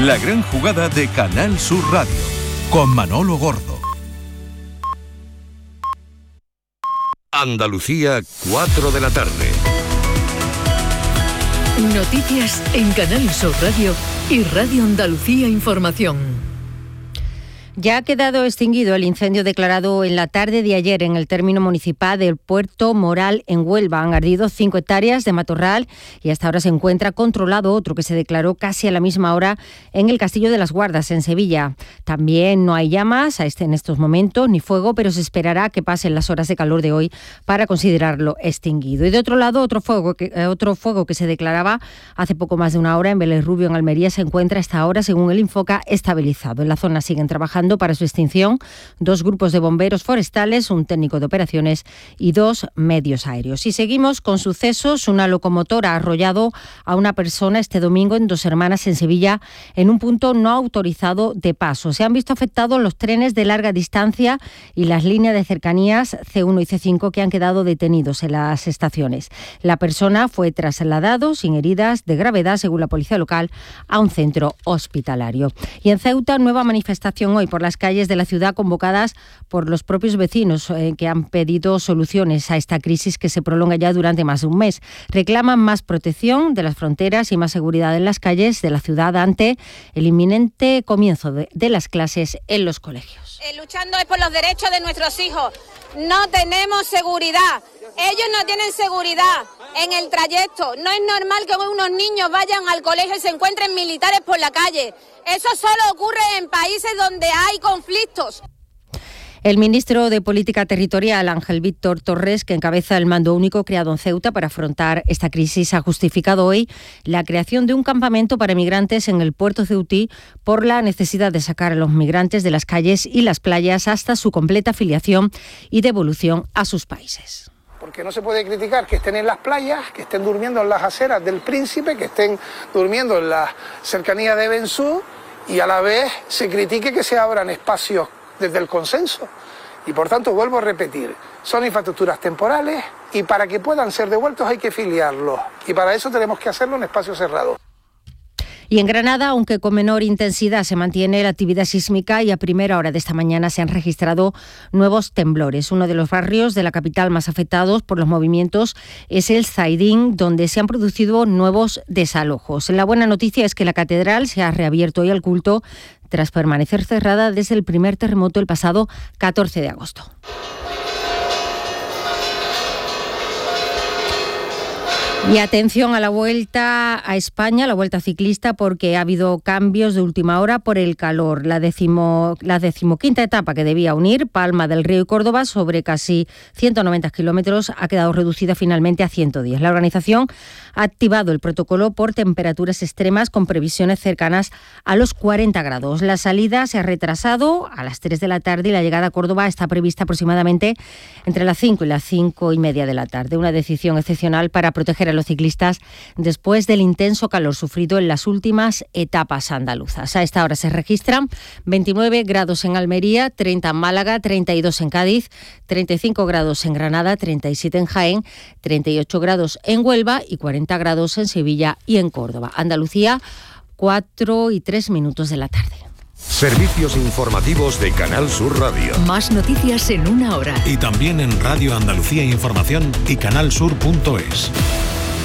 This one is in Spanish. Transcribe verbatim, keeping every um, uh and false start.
La gran jugada de Canal Sur Radio, con Manolo Gordo. Andalucía, cuatro de la tarde. Noticias en Canal Sur Radio y Radio Andalucía Información. Ya ha quedado extinguido el incendio declarado en la tarde de ayer en el término municipal del Puerto Moral en Huelva. Han ardido cinco hectáreas de matorral y hasta ahora se encuentra controlado otro que se declaró casi a la misma hora en el Castillo de las Guardas, en Sevilla. También no hay llamas a este, en estos momentos, ni fuego, pero se esperará que pasen las horas de calor de hoy para considerarlo extinguido. Y de otro lado, otro fuego que, eh, otro fuego que se declaraba hace poco más de una hora en Vélez Rubio, en Almería, se encuentra hasta ahora, según el Infoca, estabilizado. En la zona siguen trabajando para su extinción dos grupos de bomberos forestales, un técnico de operaciones y dos medios aéreos. Y seguimos con sucesos. Una locomotora ha arrollado a una persona este domingo en Dos Hermanas, en Sevilla, en un punto no autorizado de paso. Se han visto afectados los trenes de larga distancia y las líneas de cercanías C uno y C cinco que han quedado detenidos en las estaciones. La persona fue trasladado sin heridas de gravedad, según la policía local, a un centro hospitalario. Y en Ceuta, nueva manifestación hoy por las calles de la ciudad, convocadas por los propios vecinos eh, que han pedido soluciones a esta crisis que se prolonga ya durante más de un mes. Reclaman más protección de las fronteras y más seguridad en las calles de la ciudad ante el inminente comienzo de, de las clases en los colegios. Eh, luchando es por los derechos de nuestros hijos. No tenemos seguridad. Ellos no tienen seguridad en el trayecto. No es normal que unos niños vayan al colegio y se encuentren militares por la calle. Eso solo ocurre en países donde hay conflictos. El ministro de Política Territorial, Ángel Víctor Torres, que encabeza el mando único creado en Ceuta para afrontar esta crisis, ha justificado hoy la creación de un campamento para migrantes en el puerto ceutí por la necesidad de sacar a los migrantes de las calles y las playas hasta su completa afiliación y devolución a sus países. Porque no se puede criticar que estén en las playas, que estén durmiendo en las aceras del Príncipe, que estén durmiendo en las cercanías de Bensú, y a la vez se critique que se abran espacios desde el consenso. Y por tanto, vuelvo a repetir, son infraestructuras temporales y para que puedan ser devueltos hay que filiarlos. Y para eso tenemos que hacerlo en espacios cerrados. Y en Granada, aunque con menor intensidad, se mantiene la actividad sísmica y a primera hora de esta mañana se han registrado nuevos temblores. Uno de los barrios de la capital más afectados por los movimientos es el Zaidín, donde se han producido nuevos desalojos. La buena noticia es que la catedral se ha reabierto hoy al culto tras permanecer cerrada desde el primer terremoto el pasado catorce de agosto. Y atención a la vuelta a España, la vuelta ciclista, porque ha habido cambios de última hora por el calor. La, decimo, la decimoquinta etapa que debía unir Palma del Río y Córdoba sobre casi ciento noventa kilómetros ha quedado reducida finalmente a ciento diez. La organización ha activado el protocolo por temperaturas extremas con previsiones cercanas a los cuarenta grados. La salida se ha retrasado a las tres de la tarde y la llegada a Córdoba está prevista aproximadamente entre las cinco y las cinco y media de la tarde. Una decisión excepcional para proteger a los ciclistas después del intenso calor sufrido en las últimas etapas andaluzas. A esta hora se registran veintinueve grados en Almería, treinta en Málaga, treinta y dos en Cádiz, treinta y cinco grados en Granada, treinta y siete en Jaén, treinta y ocho grados en Huelva y cuarenta grados en Sevilla y en Córdoba. Andalucía, cuatro y tres minutos de la tarde. Servicios informativos de Canal Sur Radio. Más noticias en una hora. Y también en Radio Andalucía Información y canal sur punto es.